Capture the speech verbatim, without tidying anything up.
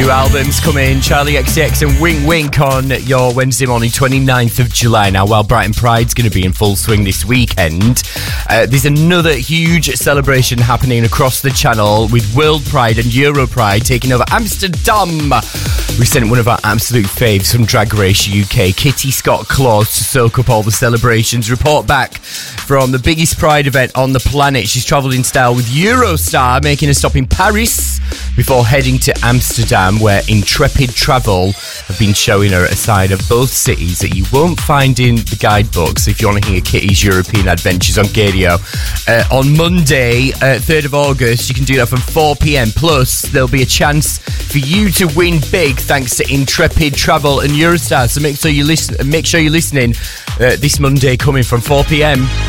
new albums coming, Charlie X C X and Wink Wink on your Wednesday morning, twenty-ninth of July. Now, while Brighton Pride's going to be in full swing this weekend, uh, there's another huge celebration happening across the channel with World Pride and Euro Pride taking over Amsterdam. We sent one of our absolute faves from Drag Race U K, Kitty Scott-Claus, to soak up all the celebrations, report back from the biggest Pride event on the planet. She's travelled in style with Eurostar, making a stop in Paris before heading to Amsterdam, where Intrepid Travel have been showing her a side of both cities that you won't find in the guidebooks if you want to hear Kitty's European adventures on Gadio. Uh, on Monday, uh, third of August, you can do that from four p.m. Plus, there'll be a chance for you to win big thanks to Intrepid Travel and Eurostar. So make sure you listen. Make sure you're listening uh, this Monday coming from four p.m.